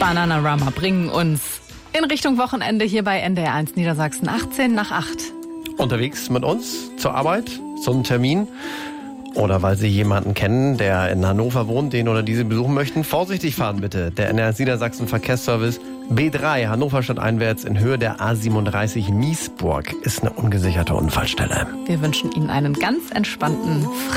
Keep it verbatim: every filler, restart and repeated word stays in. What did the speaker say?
Bananarama bringen uns in Richtung Wochenende hier bei N D R eins Niedersachsen, achtzehn nach acht. Unterwegs mit uns zur Arbeit, zum Termin oder weil Sie jemanden kennen, der in Hannover wohnt, den oder die Sie besuchen möchten. Vorsichtig fahren bitte. Der N D R eins Niedersachsen Verkehrsservice B drei, Hannover stadteinwärts in Höhe der A siebenunddreißig Miesburg, ist eine ungesicherte Unfallstelle. Wir wünschen Ihnen einen ganz entspannten